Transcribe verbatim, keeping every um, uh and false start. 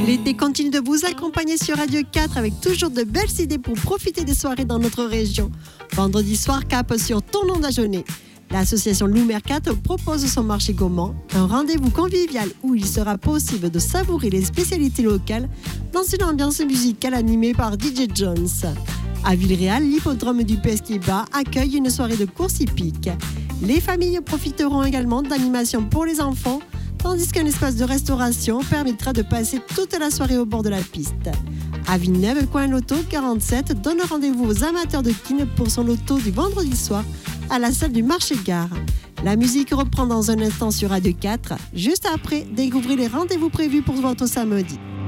L'été continue de vous accompagner sur Radio quatre avec toujours de belles idées pour profiter des soirées dans notre région. Vendredi soir, cap sur Tournon d'Agenais. L'association Loup Mercat propose son marché gourmand, un rendez-vous convivial où il sera possible de savourer les spécialités locales dans une ambiance musicale animée par D J Jones. À Villeréal, l'hippodrome du Pesquier-Bas accueille une soirée de course hippique. Les familles profiteront également d'animations pour les enfants, tandis qu'un espace de restauration permettra de passer toute la soirée au bord de la piste. À Villeneuve, coin loto quarante-sept donne rendez-vous aux amateurs de kin pour son loto du vendredi soir à la salle du marché-gare. La musique reprend dans un instant sur Radio quatre. Juste après, découvrez les rendez-vous prévus pour votre samedi.